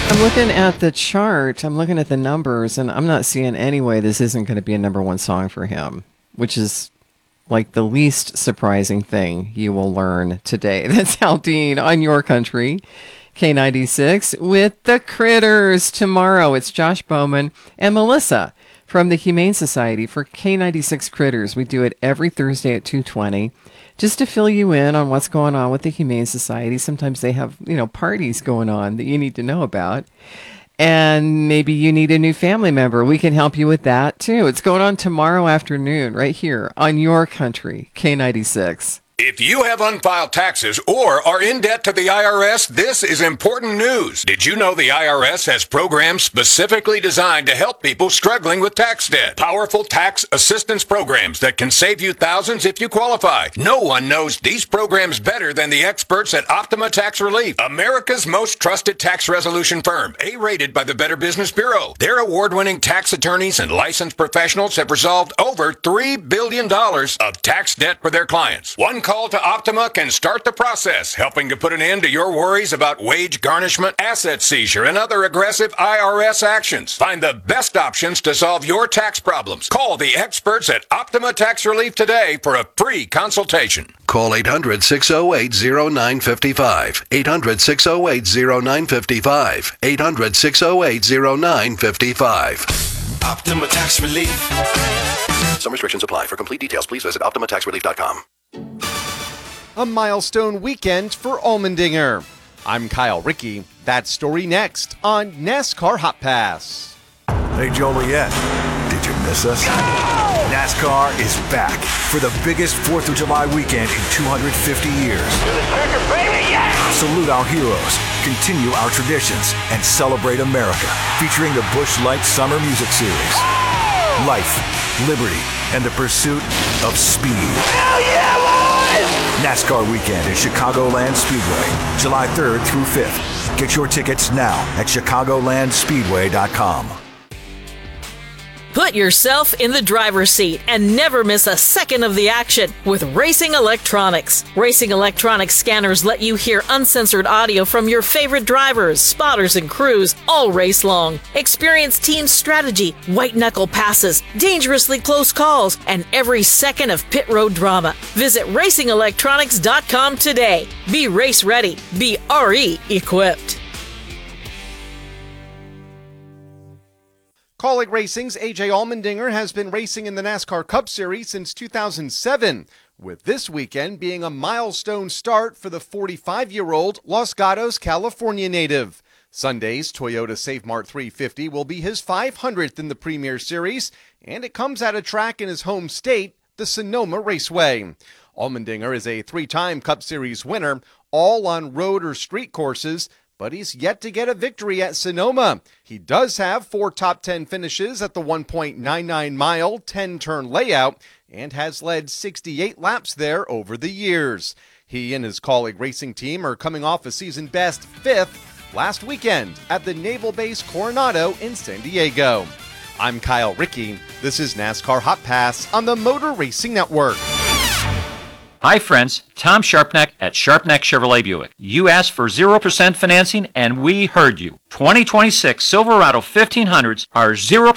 I'm looking at the chart, I'm looking at the numbers, and I'm not seeing any way this isn't going to be a number one song for him, which is like the least surprising thing you will learn today. That's Aldean on Your Country, K96, with the Critters. Tomorrow, it's Josh Bowman and Melissa from the Humane Society for K96 Critters. We do it every Thursday at 2:20. Just to fill you in on what's going on with the Humane Society. Sometimes they have, parties going on that you need to know about. And maybe you need a new family member. We can help you with that too. It's going on tomorrow afternoon right here on Your Country, K96. If you have unfiled taxes or are in debt to the IRS, this is important news. Did you know the IRS has programs specifically designed to help people struggling with tax debt? Powerful tax assistance programs that can save you thousands if you qualify. No one knows these programs better than the experts at Optima Tax Relief, America's most trusted tax resolution firm, A-rated by the Better Business Bureau. Their award-winning tax attorneys and licensed professionals have resolved over $3 billion of tax debt for their clients. One call to Optima can start the process, helping to put an end to your worries about wage garnishment, asset seizure, and other aggressive IRS actions. Find the best options to solve your tax problems. Call the experts at Optima Tax Relief today for a free consultation. Call 800-608-0955. 800-608-0955. 800-608-0955. Optima Tax Relief. Some restrictions apply. For complete details, please visit OptimaTaxRelief.com. A milestone weekend for Allmendinger. I'm Kyle Rickey. That story next on NASCAR Hot Pass. Hey, Joliet, did you miss us? NASCAR is back for the biggest 4th of July weekend in 250 years. Salute our heroes, continue our traditions, and celebrate America, featuring the Busch Light Summer Music Series. Life, liberty, and the pursuit of speed. Hell yeah, boys! NASCAR weekend at Chicagoland Speedway, July 3rd through 5th. Get your tickets now at chicagolandspeedway.com. Put yourself in the driver's seat and never miss a second of the action with Racing Electronics. Racing Electronics scanners let you hear uncensored audio from your favorite drivers, spotters, and crews all race long. Experience team strategy, white-knuckle passes, dangerously close calls, and every second of pit road drama. Visit racingelectronics.com today. Be race ready. Be RE equipped. Kaulig Racing's AJ Allmendinger has been racing in the NASCAR Cup Series since 2007, with this weekend being a milestone start for the 45-year-old Los Gatos, California native. Sunday's Toyota SafeMart 350 will be his 500th in the Premier Series, and it comes at a track in his home state, the Sonoma Raceway. Allmendinger is a 3-time Cup Series winner, all on road or street courses, but he's yet to get a victory at Sonoma. He does have 4 top 10 finishes at the 1.99-mile, 10-turn layout, and has led 68 laps there over the years. He and his Kaulig Racing team are coming off a season-best 5th last weekend at the Naval Base Coronado in San Diego. I'm Kyle Rickey. This is NASCAR Hot Pass on the Motor Racing Network. Hi friends, Tom Sharpneck at Sharpneck Chevrolet Buick. You asked for 0% financing and we heard you. 2026 Silverado 1500s are 0%